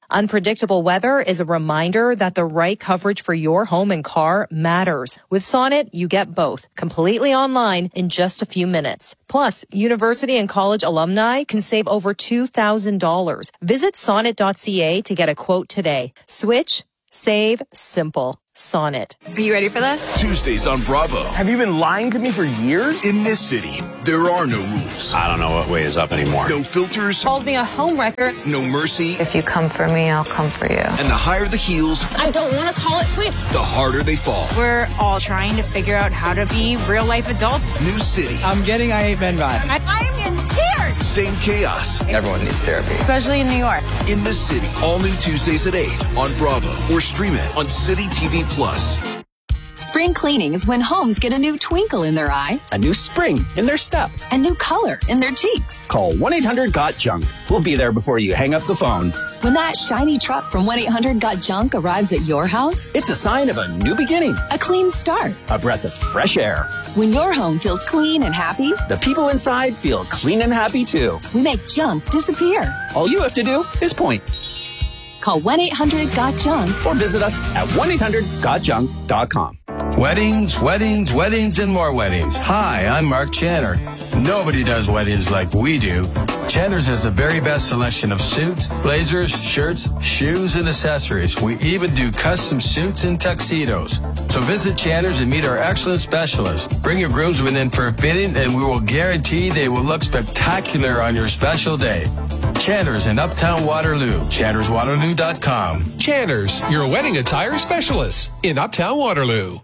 Unpredictable weather is a reminder that the right coverage for your home and car matters. With Sonnet, you get both, completely online in just a few minutes. Plus, university and college alumni can save over two thousand dollars. Visit sonnet dot c a to get a quote today. Switch, save, simple. Sonnet. Are you ready for this? Tuesdays on Bravo. Have you been lying to me for years? In this city, there are no rules. I don't know what way is up anymore. No filters. Called me a homewrecker. No mercy. If you come for me, I'll come for you. And the higher the heels, I don't want to call it quits. the harder they fall. We're all trying to figure out how to be real-life adults. New city. I'm getting I Hate Men vibe. I, I am in tears. Same chaos. Everyone needs therapy. Especially in New York. In this city, all new Tuesdays at eight on Bravo or stream it on City T V Plus. Spring cleaning is when homes get a new twinkle in their eye, a new spring in their step, a new color in their cheeks. Call one eight hundred got junk. We'll be there before you hang up the phone. When that shiny truck from one eight hundred got junk arrives at your house, it's a sign of a new beginning, a clean start, a breath of fresh air. When your home feels clean and happy, the people inside feel clean and happy too. We make junk disappear. All you have to do is point. Call one eight hundred got junk or visit us at one eight hundred got junk dot com. Weddings, weddings, weddings, and more weddings. Hi, I'm Mark Channer. Nobody does weddings like we do. Channer's has the very best selection of suits, blazers, shirts, shoes, and accessories. We even do custom suits and tuxedos. So visit Channer's and meet our excellent specialists. Bring your groomsmen in for a fitting, and we will guarantee they will look spectacular on your special day. Channer's in Uptown Waterloo. Channers Waterloo dot com. Channer's, your wedding attire specialist in Uptown Waterloo.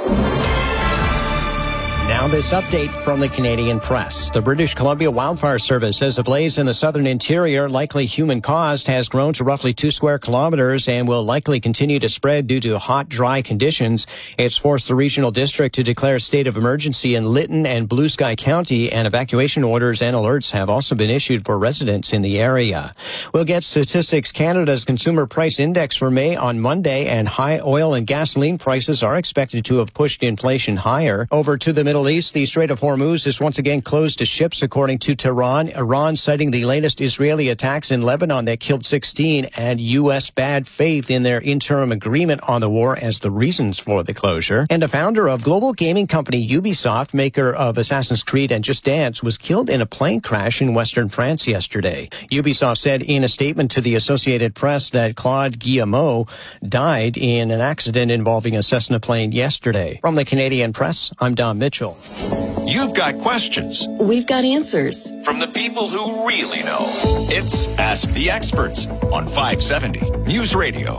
Now this update from the Canadian Press. The British Columbia Wildfire Service says a blaze in the southern interior, likely human-caused, has grown to roughly two square kilometers and will likely continue to spread due to hot, dry conditions. It's forced the regional district to declare a state of emergency in Lytton and Blue Sky County, and evacuation orders and alerts have also been issued for residents in the area. We'll get Statistics Canada's Consumer Price Index for May on Monday, and high oil and gasoline prices are expected to have pushed inflation higher. Over to the Middle East, the Strait of Hormuz is once again closed to ships, according to Tehran. Iran citing the latest Israeli attacks in Lebanon that killed sixteen and U S bad faith in their interim agreement on the war as the reasons for the closure. And a founder of global gaming company Ubisoft, maker of Assassin's Creed and Just Dance, was killed in a plane crash in western France yesterday. Ubisoft said in a statement to the Associated Press that Claude Guillemot died in an accident involving a Cessna plane yesterday. From the Canadian Press, I'm Don Mitchell. You've got questions. We've got answers. From the people who really know. It's Ask the Experts on five seventy News Radio.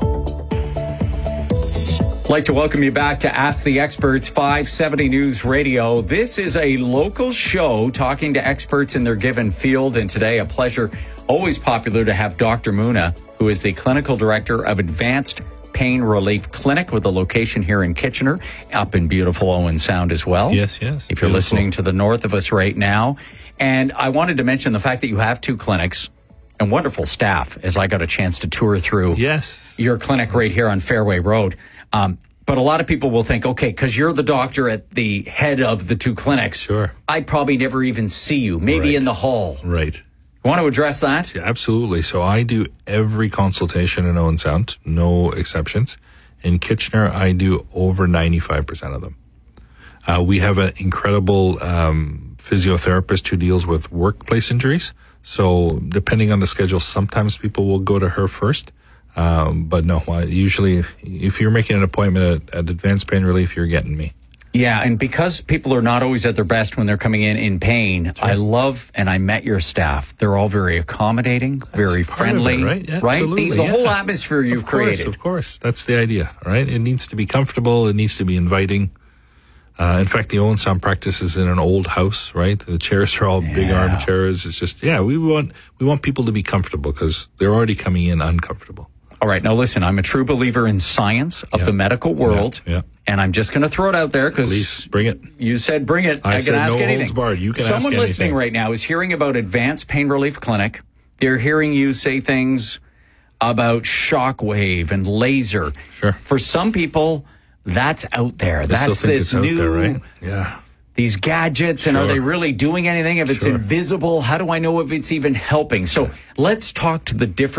I'd like to welcome you back to Ask the Experts, five seventy News Radio. This is a local show talking to experts in their given field. And today, a pleasure, always popular to have Doctor Muna, who is the clinical director of Advanced Pain Relief Clinic with a location here in Kitchener, up in beautiful Owen Sound as well. Yes, yes. If you're beautiful. listening to the north of us right now. And I wanted to mention the fact that you have two clinics and wonderful staff, as I got a chance to tour through yes. your clinic right here on Fairway Road. Um, but a lot of people will think, okay, because you're the doctor at the head of the two clinics, sure, I'd probably never even see you, maybe right. in the hall. Right. Want to address that? Yeah, absolutely. So I do every consultation in Owen Sound, no exceptions. In Kitchener, I do over ninety-five percent of them. Uh, we have an incredible um, physiotherapist who deals with workplace injuries. So depending on the schedule, sometimes people will go to her first. Um, but no, I usually, if you're making an appointment at, at Advanced Pain Relief, you're getting me. Yeah, and because people are not always at their best when they're coming in in pain, sure. I love, and I met your staff. They're all very accommodating, That's very friendly, it, right? Yeah, right? Absolutely, The, the yeah. whole atmosphere you've of course, created. Of course, that's the idea, right? It needs to be comfortable. It needs to be inviting. Uh, in fact, the Owen Sound practice is in an old house, right? The chairs are all yeah. big armchairs. It's just, yeah, we want we want people to be comfortable because they're already coming in uncomfortable. All right, now listen, I'm a true believer in science of yeah. the medical world. Yeah. yeah. And I'm just going to throw it out there because bring it. You said bring it. I, I said can ask no anything. Holds barred. You can Someone ask listening anything. right now is hearing about Advanced Pain Relief Clinic. They're hearing you say things about shockwave and laser. Sure. For some people, that's out there. They that's still think this it's out new. there, right? Yeah. These gadgets, and sure. are they really doing anything? If it's sure. invisible, how do I know if it's even helping? So yeah. let's talk to the different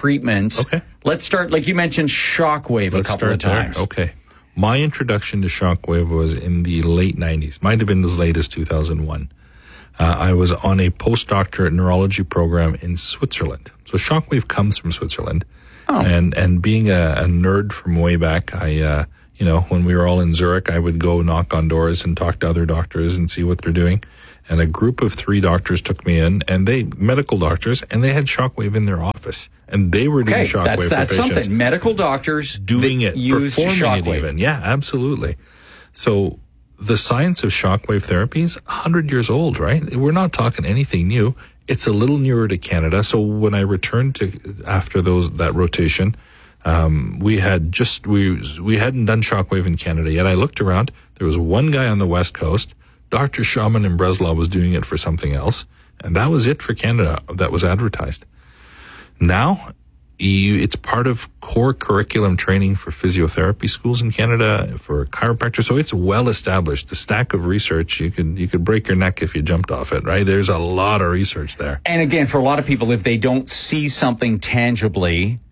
treatments. Okay. Let's start, like you mentioned, shockwave Let's a couple of start there. times. Okay. My introduction to shockwave was in the late nineties. Might have been as late as two thousand one. Uh, I was on a postdoctorate neurology program in Switzerland. So shockwave comes from Switzerland. Oh. And and being a, a nerd from way back, I, uh, you know, when we were all in Zurich, I would go knock on doors and talk to other doctors and see what they're doing. And a group of three doctors took me in, and they, medical doctors, and they had shockwave in their office. And they were doing Okay, shockwave that's, for that's patients. something. Medical doctors Doing it, use performing shockwave. it even. Yeah, absolutely. So the science of shockwave therapy is one hundred years old, right? We're not talking anything new. It's a little newer to Canada. So when I returned to after those that rotation, um, we had just we we hadn't done shockwave in Canada yet. I looked around. There was one guy on the West Coast. Doctor Shaman in Breslau was doing it for something else, and that was it for Canada that was advertised. Now, you, it's part of core curriculum training for physiotherapy schools in Canada, for chiropractors. So it's well established. The stack of research, you could you could break your neck if you jumped off it, right? There's a lot of research there. And again, for a lot of people, if they don't see something tangibly,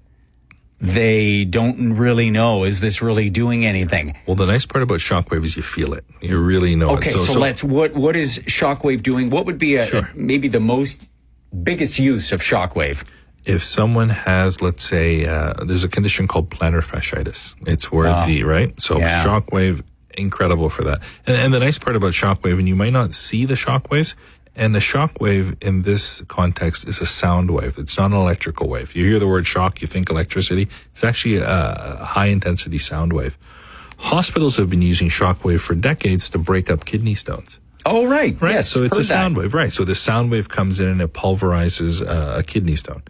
they don't really know, is this really doing anything? Well, the nice part about shockwave is you feel it. You really know okay, it. Okay, so, so let's, what what is shockwave doing? What would be a, sure. a, maybe the most biggest use of shockwave? If someone has, let's say, uh, there's a condition called plantar fasciitis. It's where Oh. the, right? So Yeah. shockwave, incredible for that. And, and the nice part about shockwave, and you might not see the shockwaves, and the shockwave in this context is a sound wave. It's not an electrical wave. You hear the word shock, you think electricity. It's actually a high intensity sound wave. Hospitals have been using shockwave for decades to break up kidney stones. Oh, right. Right. Yes, so it's a heard sound that. wave. Right. So the sound wave comes in and it pulverizes uh, a kidney stone.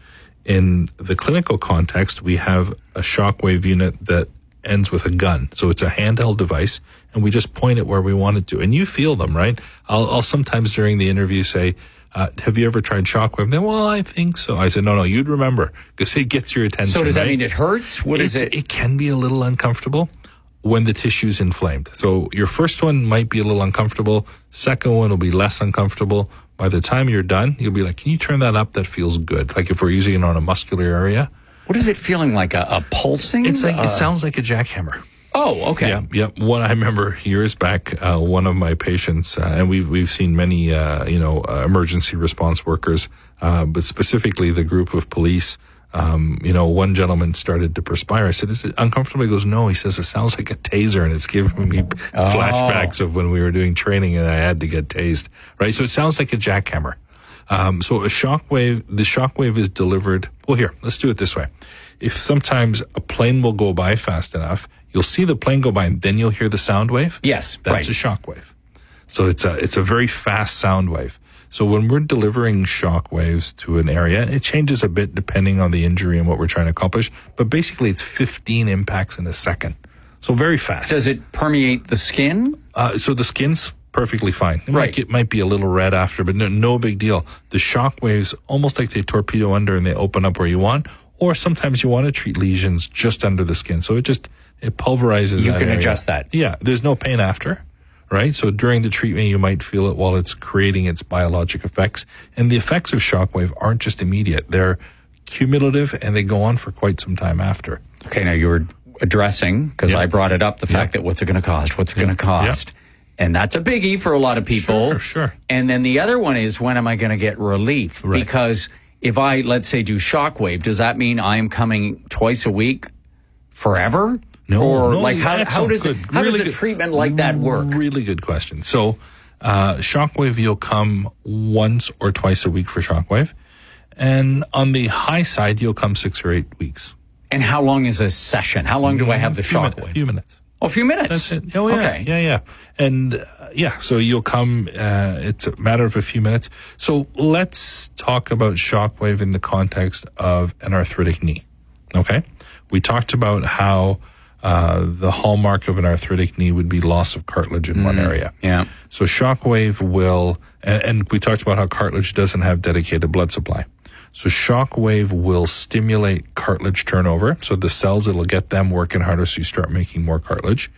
In the clinical context, we have a shockwave unit that ends with a gun. So it's a handheld device, and we just point it where we want it to. And you feel them, right? I'll, I'll sometimes during the interview say, uh, have you ever tried shockwave? Then, well, I think so. I said, no, no, you'd remember, because it gets your attention. So does that right? mean it hurts? What is It's- it? It can be a little uncomfortable when the tissue's inflamed. So your first one might be a little uncomfortable. Second one will be less uncomfortable. By the time you're done, you'll be like, can you turn that up? That feels good. Like if we're using it on a muscular area. What is it feeling like? A, a pulsing? It's like, Uh, it sounds like a jackhammer. Oh, okay. Yeah, yeah. One I remember years back, uh, one of my patients, uh, and we've we've seen many, uh, you know, uh, emergency response workers, uh, but specifically the group of police. Um, you know, one gentleman started to perspire. I said, "Is it uncomfortable?" He goes, "No." He says, "It sounds like a taser," and it's giving me Oh. flashbacks of when we were doing training and I had to get tased. Right, so it sounds like a jackhammer. Um, so a shockwave, the shockwave is delivered. Well, here, let's do it this way. If sometimes a plane will go by fast enough, you'll see the plane go by and then you'll hear the sound wave. Yes, That's right. a shockwave. So it's a, it's a very fast sound wave. So when we're delivering shock waves to an area, it changes a bit depending on the injury and what we're trying to accomplish. But basically it's fifteen impacts in a second. So very fast. Does it permeate the skin? Uh, so the skin's perfectly fine. It, Right. might, it might be a little red after, but no, no big deal. The shock waves, almost like they torpedo under and they open up where you want, or sometimes you want to treat lesions just under the skin. So it just, it pulverizes You that can area. adjust that. Yeah, there's no pain after, right? So during the treatment, you might feel it while it's creating its biologic effects. And the effects of shockwave aren't just immediate. They're cumulative and they go on for quite some time after. Okay, now you were addressing, because I brought it up, the fact that what's it going to cost? What's it going to cost? And that's a biggie for a lot of people. Sure, sure. And then the other one is, when am I going to get relief? Right. Because if I, let's say, do shockwave, does that mean I'm coming twice a week forever? No, or no, like how, that's how a does it, good- how really does a good- treatment like that work? Really good question. So, uh, shockwave, you'll come once or twice a week for shockwave. And on the high side, you'll come six or eight weeks. And how long is a session? How long do I have the A few min- shockwave? A few minutes. Oh, a few minutes. That's it. Oh, yeah. Okay. Yeah, yeah. And, uh, yeah, so you'll come, uh, it's a matter of a few minutes. So let's talk about shockwave in the context of an arthritic knee. Okay? We talked about how, uh, the hallmark of an arthritic knee would be loss of cartilage in one area. Yeah. So shockwave will, and, and we talked about how cartilage doesn't have dedicated blood supply. So shockwave will stimulate cartilage turnover. So the cells, it'll get them working harder so you start making more cartilage.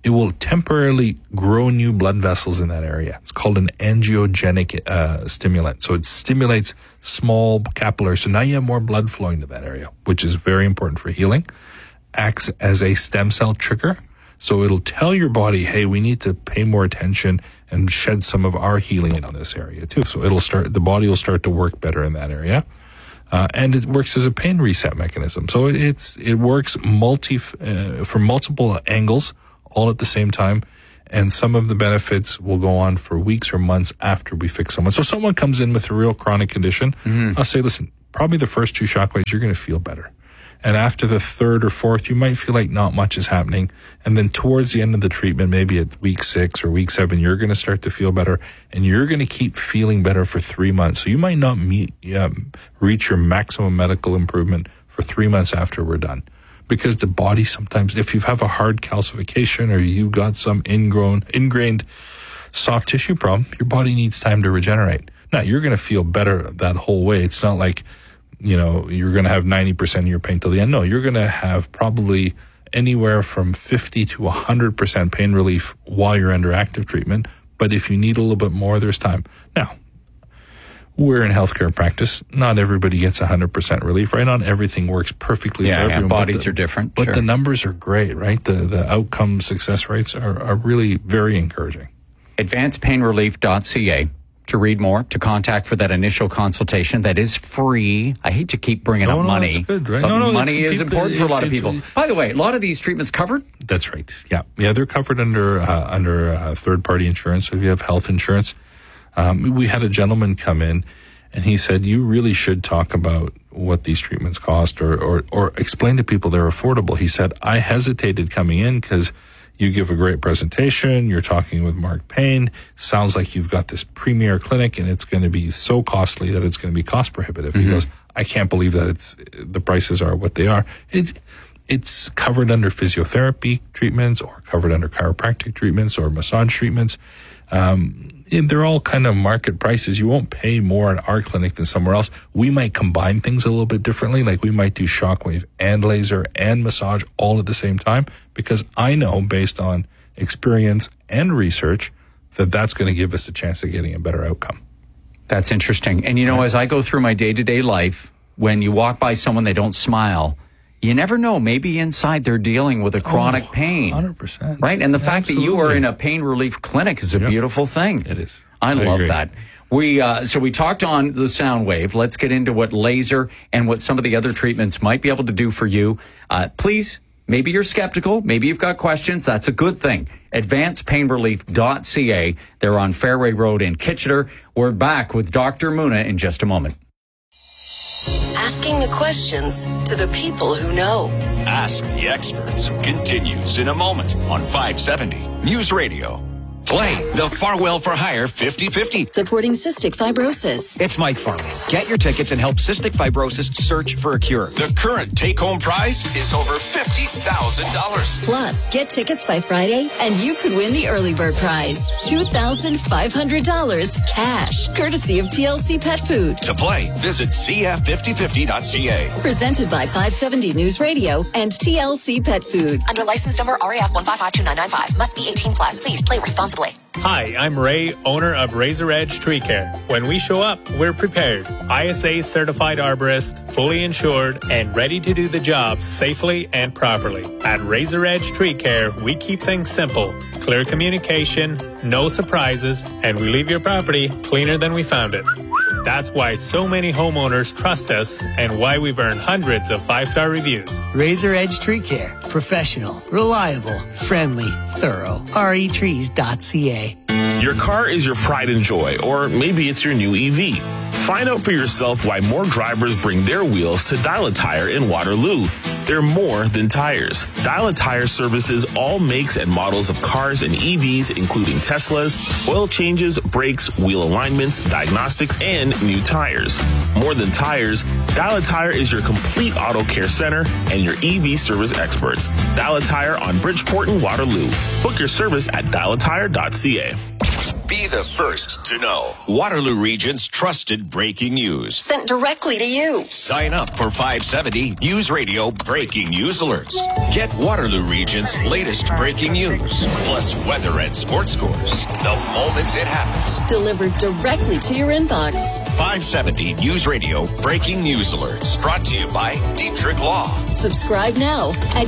it will temporarily grow new blood vessels in that area. It's called an angiogenic uh, stimulant. So it stimulates small capillaries. So now you have more blood flowing to that area, which is very important for healing. Acts as a stem cell trigger. So it'll tell your body, hey, we need to pay more attention and shed some of our healing on this area too. So it'll start, the body will start to work better in that area. Uh, and it works as a pain reset mechanism. So it's, it works multi, uh, from multiple angles, all at the same time. And some of the benefits will go on for weeks or months after we fix someone. So someone comes in with a real chronic condition. Mm-hmm. I'll say, listen, probably the first two shockwaves, you're going to feel better. And after the third or fourth, you might feel like not much is happening. And then towards the end of the treatment, maybe at week six or week seven, you're going to start to feel better. And you're going to keep feeling better for three months. So you might not meet, um, reach your maximum medical improvement for three months after we're done. Because the body sometimes, if you have a hard calcification or you've got some ingrown, ingrained soft tissue problem, your body needs time to regenerate. Now, you're going to feel better that whole way. It's not like, you know, you're going to have ninety percent of your pain till the end. No, you're going to have probably anywhere from fifty to one hundred percent pain relief while you're under active treatment. But if you need a little bit more, there's time. Now, we're in healthcare practice. Not everybody gets one hundred percent relief, right? Not everything works perfectly yeah, for everyone. Yeah, bodies but the, are different. But sure. the numbers are great, right? The the outcome success rates are, are really very encouraging. advanced pain relief dot c a to read more, to contact for that initial consultation. That is free. I hate to keep bringing no, up no, money. That's good, right? But no, no, money is people, important for a lot of it's, people. It's, By the way, a lot of these treatments covered? That's right. Yeah. Yeah, they're covered under uh, under uh, third-party insurance. So if you have health insurance, um, we had a gentleman come in and he said, you really should talk about what these treatments cost or, or, or explain to people they're affordable. He said, I hesitated coming in because you give a great presentation. You're talking with Mark Payne. Sounds like you've got this premier clinic and it's going to be so costly that it's going to be cost prohibitive. Mm-hmm. He goes, I can't believe that it's, the prices are what they are. It's, it's covered under physiotherapy treatments or covered under chiropractic treatments or massage treatments. Um, they're all kind of market prices. You won't pay more at our clinic than somewhere else. We might combine things a little bit differently. Like we might do shockwave and laser and massage all at the same time, because I know based on experience and research that that's going to give us a chance of getting a better outcome. That's interesting. And you know, as I go through my day-to-day life, when you walk by someone, they don't smile, you never know. Maybe inside they're dealing with a chronic oh, pain. one hundred percent. Right? And the fact Absolutely. that you are in a pain relief clinic is a yep. beautiful thing. It is. I, I love agree. that. We uh, so we talked on the sound wave. Let's get into what laser and what some of the other treatments might be able to do for you. Uh, please, maybe you're skeptical. Maybe you've got questions. That's a good thing. advanced pain relief dot c a. They're on Fairway Road in Kitchener. We're back with Doctor Muna in just a moment. Asking the questions to the people who know. Ask the Experts continues in a moment on five seventy News Radio. Play the Farwell for Hire fifty fifty. Supporting cystic fibrosis. It's Mike Farwell. Get your tickets and help cystic fibrosis search for a cure. The current take-home prize is over fifty thousand dollars. Plus, get tickets by Friday and you could win the early bird prize. two thousand five hundred dollars cash, courtesy of T L C Pet Food. To play, visit c f fifty fifty dot c a. Presented by five seventy News Radio and T L C Pet Food. Under license number R A F one five five two nine nine five. Must be eighteen plus. Please play responsibly. Hi, I'm Ray, owner of Razor Edge Tree Care. When we show up, we're prepared. I S A certified arborist, fully insured, and ready to do the job safely and properly. At Razor Edge Tree Care, we keep things simple. Clear communication, no surprises, and we leave your property cleaner than we found it. That's why so many homeowners trust us and why we've earned hundreds of five-star reviews. Razor Edge Tree Care. Professional, reliable, friendly, thorough. R E trees dot c a. Your car is your pride and joy, or maybe it's your new E V. Find out for yourself why more drivers bring their wheels to Dial a Tire in Waterloo. They're more than tires. Dial a Tire services all makes and models of cars and E Vs, including Teslas, oil changes, brakes, wheel alignments, diagnostics, and new tires. More than tires, Dial a Tire is your complete auto care center and your E V service experts. Dial a Tire on Bridgeport and Waterloo. Book your service at dial a tire dot c a. Be the first to know. Waterloo Region's trusted breaking news. Sent directly to you. Sign up for five seventy News Radio breaking news alerts. Get Waterloo Region's latest breaking news, plus weather and sports scores, the moment it happens. Delivered directly to your inbox. five seventy News Radio breaking news alerts. Brought to you by Dietrich Law. Subscribe now at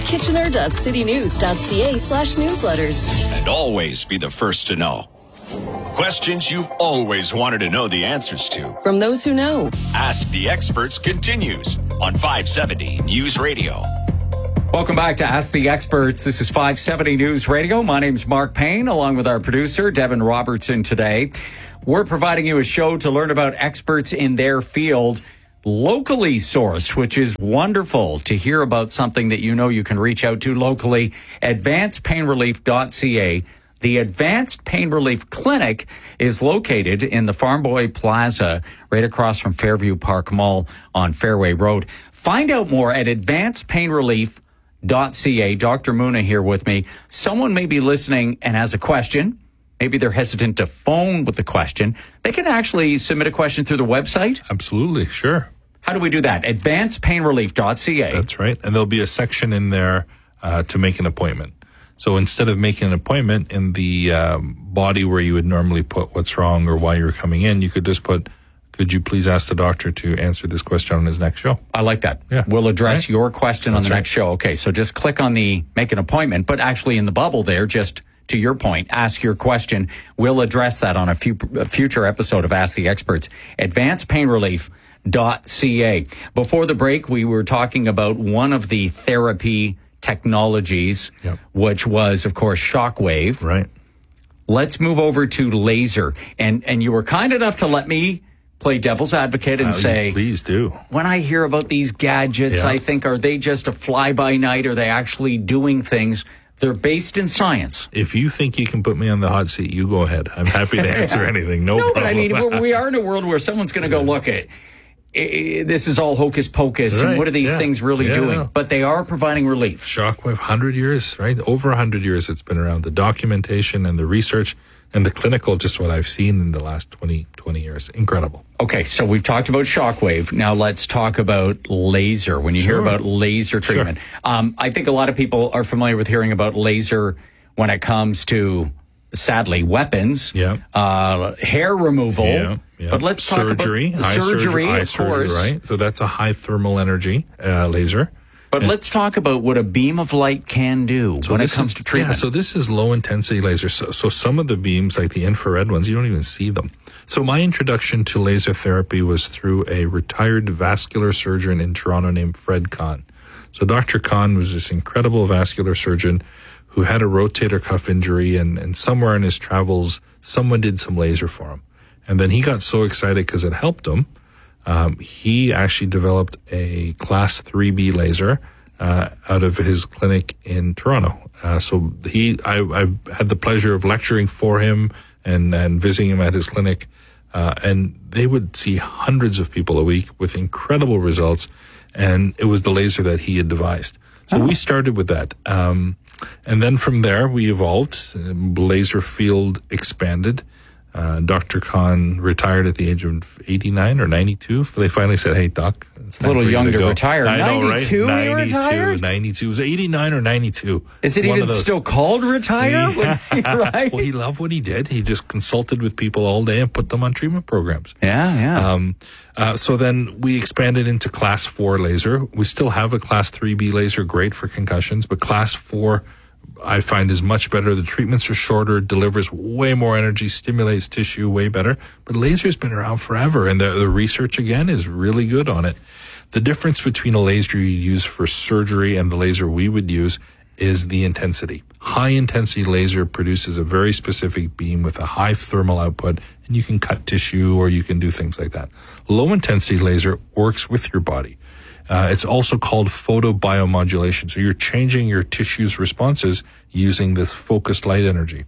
kitchener.citynews.ca slash newsletters. And always be the first to know. Questions you've always wanted to know the answers to. From those who know. Ask the Experts continues on five seventy News Radio. Welcome back to Ask the Experts. This is five seventy News Radio. My name's Mark Payne, along with our producer, Devin Robertson, today. We're providing you a show to learn about experts in their field, locally sourced, which is wonderful to hear about something that you know you can reach out to locally. advanced pain relief dot c a. The Advanced Pain Relief Clinic is located in the Farm Boy Plaza, right across from Fairview Park Mall on Fairway Road. Find out more at advanced pain relief dot c a. Doctor Muna here with me. Someone may be listening and has a question. Maybe they're hesitant to phone with the question. They can actually submit a question through the website. Absolutely, sure. How do we do that? advanced pain relief dot c a. That's right. And there'll be a section in there uh, to make an appointment. So instead of making an appointment in the um, body where you would normally put what's wrong or why you're coming in, you could just put, could you please ask the doctor to answer this question on his next show? I like that. Yeah. We'll address right? your question That's on the right. next show. Okay, so just click on the make an appointment, but actually in the bubble there, just to your point, ask your question. We'll address that on a, few, a future episode of Ask the Experts. advanced pain relief dot c a. Before the break, we were talking about one of the therapy technologies, yep. which was, of course, shockwave. Right. Let's move over to laser. And and you were kind enough to let me play devil's advocate and uh, say, please do. When I hear about these gadgets, yeah. I think, are they just a fly-by-night? Are they actually doing things? They're based in science. If you think you can put me on the hot seat, you go ahead. I'm happy to answer yeah. anything. No, no problem. But I mean, we're, we are in a world where someone's going to go, look at this is all hocus pocus, right. and what are these yeah. things really yeah, doing? no. But they are providing relief. Shockwave, one hundred years, right? Over one hundred years it's been around. The documentation and the research and the clinical, just what I've seen in the last twenty, twenty years. Incredible. Okay, so we've talked about shockwave. Now let's talk about laser. When you sure. hear about laser treatment, sure. um, I think a lot of people are familiar with hearing about laser when it comes to, sadly, weapons, yeah. uh, hair removal. Yeah. Yeah. But let's surgery, talk about eye surgery, surgery, eye of surgery, course. right? So that's a high thermal energy uh, laser. But and let's talk about what a beam of light can do so when it comes is, to treatment. Yeah, so this is low intensity laser. So, so some of the beams, like the infrared ones, you don't even see them. So my introduction to laser therapy was through a retired vascular surgeon in Toronto named Fred Kahn. So Doctor Kahn was this incredible vascular surgeon who had a rotator cuff injury, and, and somewhere in his travels, someone did some laser for him. And then he got so excited because it helped him. Um, he actually developed a class three B laser uh, out of his clinic in Toronto. Uh, so he, I, I've had the pleasure of lecturing for him and, and visiting him at his clinic. Uh, and they would see hundreds of people a week with incredible results. And it was the laser that he had devised. So oh. we started with that. Um, and then from there, we evolved. Laser field expanded. Uh, Doctor Kahn retired at the age of eighty-nine or ninety-two. They finally said, hey, Doc. It's a little young to, to retire. I know, ninety-two right? he retired? ninety-two. It was eighty-nine or ninety-two. Is it One even still called retire? Yeah. Right? Well, he loved what he did. He just consulted with people all day and put them on treatment programs. Yeah, yeah. Um, uh, so then we expanded into class four laser. We still have a class three B laser, great for concussions, but class four I find is much better. The treatments are shorter, delivers way more energy, stimulates tissue way better. But laser's been around forever, and the, the research, again, is really good on it. The difference between a laser you use for surgery and the laser we would use is the intensity. High-intensity laser produces a very specific beam with a high thermal output, and you can cut tissue or you can do things like that. Low-intensity laser works with your body. Uh, it's also called photobiomodulation. So you're changing your tissue's responses using this focused light energy.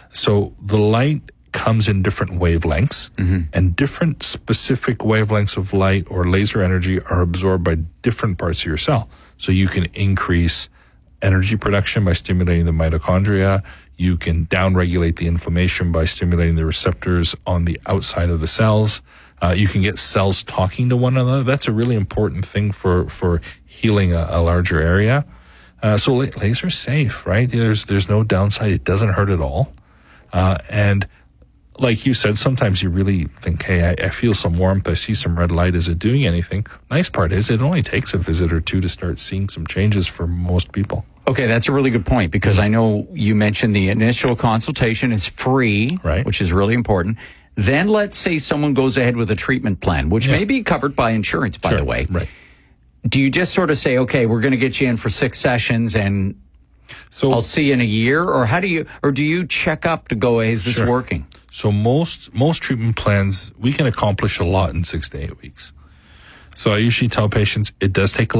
So the light comes in different wavelengths, mm-hmm. and different specific wavelengths of light or laser energy are absorbed by different parts of your cell. So you can increase energy production by stimulating the mitochondria. You can downregulate the inflammation by stimulating the receptors on the outside of the cells. Uh, you can get cells talking to one another. That's a really important thing for, for healing a, a larger area. Uh, so la- laser's safe, right? There's, there's no downside. It doesn't hurt at all. Uh, and like you said, sometimes you really think, hey, I, I feel some warmth. I see some red light. Is it doing anything? Nice part is it only takes a visit or two to start seeing some changes for most people. Okay, that's a really good point, because I know you mentioned the initial consultation is free, right, which is really important. Then let's say someone goes ahead with a treatment plan, which yeah. may be covered by insurance, by sure. the way. Right. Do you just sort of say, okay, we're going to get you in for six sessions and so I'll see you in a year? Or how do you, or do you check up to go, hey, is this sure. working? So most, most treatment plans, we can accomplish a lot in six to eight weeks. So I usually tell patients it does take a